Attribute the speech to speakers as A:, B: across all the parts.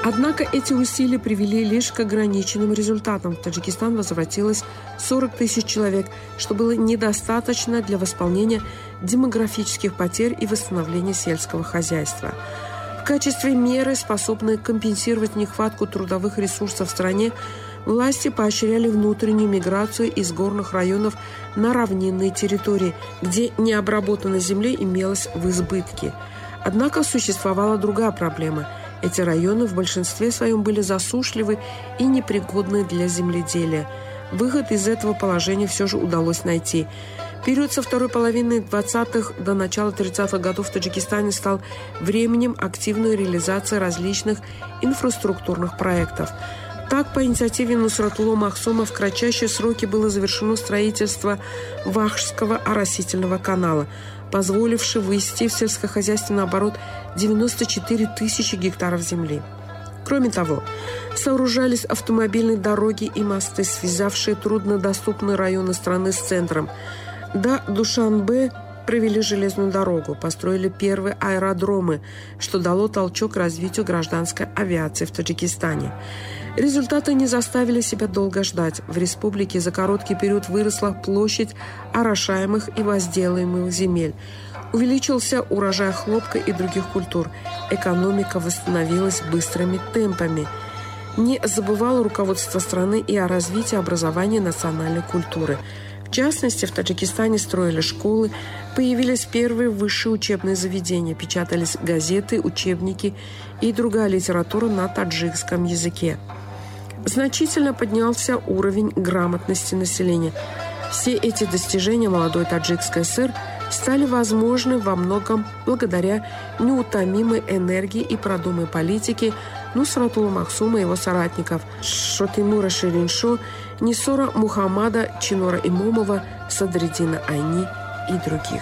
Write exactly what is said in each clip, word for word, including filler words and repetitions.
A: Однако эти усилия привели лишь к ограниченным результатам. В Таджикистан возвратилось сорок тысяч человек, что было недостаточно для восполнения демографических потерь и восстановления сельского хозяйства. В качестве меры, способной компенсировать нехватку трудовых ресурсов в стране, власти поощряли внутреннюю миграцию из горных районов на равнинные территории, где необработанной земли имелось в избытке. Однако существовала другая проблема – эти районы в большинстве своем были засушливы и непригодны для земледелия. Выход из этого положения все же удалось найти. Период со второй половины двадцатых до начала тридцатых годов в Таджикистане стал временем активной реализации различных инфраструктурных проектов. Так, по инициативе Нусратулло Махсума в кратчайшие сроки было завершено строительство Вахшского оросительного канала, позволивший вывести в сельскохозяйственный оборот девяносто четыре тысячи гектаров земли. Кроме того, сооружались автомобильные дороги и мосты, связавшие труднодоступные районы страны с центром. До Душанбе провели железную дорогу, построили первые аэродромы, что дало толчок развитию гражданской авиации в Таджикистане. Результаты не заставили себя долго ждать. В республике за короткий период выросла площадь орошаемых и возделаемых земель. Увеличился урожай хлопка и других культур. Экономика восстановилась быстрыми темпами. Не забывало руководство страны и о развитии образования национальной культуры. В частности, в Таджикистане строили школы, появились первые высшие учебные заведения, печатались газеты, учебники и другая литература на таджикском языке. Значительно поднялся уровень грамотности населения. Все эти достижения молодой Таджикской ССР стали возможны во многом благодаря неутомимой энергии и продуманной политике Нусратулло Махсума и его соратников Шотимура Шириншо, Нисора Мухаммада, Чинора Имомова, Садриддина Айни и других.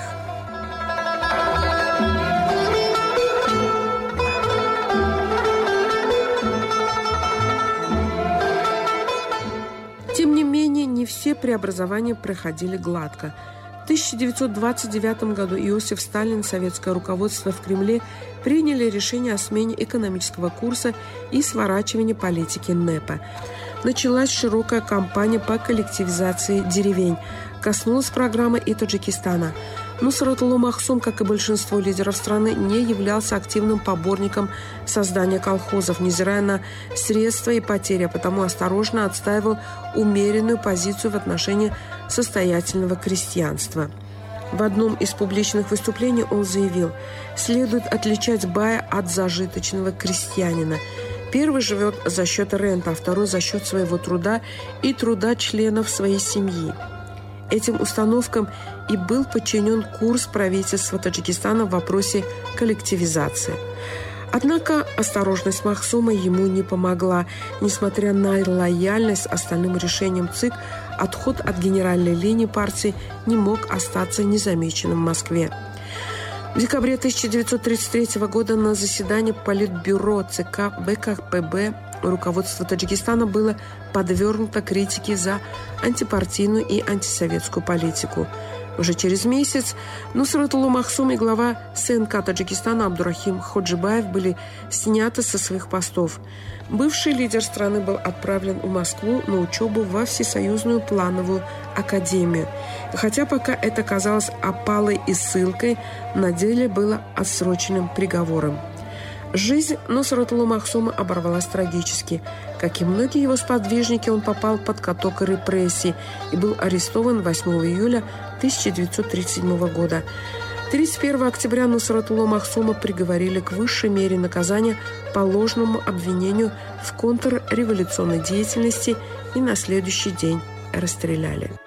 A: Тем не менее, не все преобразования проходили гладко. В тысяча девятьсот двадцать девятом году Иосиф Сталин и советское руководство в Кремле приняли решение о смене экономического курса и сворачивании политики НЭПа. Началась широкая кампания по коллективизации деревень. Коснулась программа и Таджикистана. Нусратулло Махсум, как и большинство лидеров страны, не являлся активным поборником создания колхозов, невзирая на средства и потери, а потому осторожно отстаивал умеренную позицию в отношении состоятельного крестьянства. В одном из публичных выступлений он заявил: «Следует отличать бая от зажиточного крестьянина. Первый живет за счет ренты, а второй за счет своего труда и труда членов своей семьи». Этим установкам и был подчинен курс правительства Таджикистана в вопросе коллективизации. Однако осторожность Махсума ему не помогла. Несмотря на лояльность остальным решениям ЦИК, отход от генеральной линии партии не мог остаться незамеченным в Москве. В декабре тысяча девятьсот тридцать третьего года на заседании Политбюро ЦК ВКПБ руководство Таджикистана было подвергнуто критике за антипартийную и антисоветскую политику. Уже через месяц Нусратулло Махсум и глава СНК Таджикистана Абдурахим Ходжибаев были сняты со своих постов. Бывший лидер страны был отправлен в Москву на учебу во Всесоюзную плановую академию. Хотя пока это казалось опалой и ссылкой, на деле было отсроченным приговором. Жизнь Нусратулло Махсума оборвалась трагически. Как и многие его сподвижники, он попал под каток репрессий и был арестован восьмого июля тысяча девятьсот тридцать седьмого года. тридцать первого октября Нусратулло Махсума приговорили к высшей мере наказания по ложному обвинению в контрреволюционной деятельности и на следующий день расстреляли.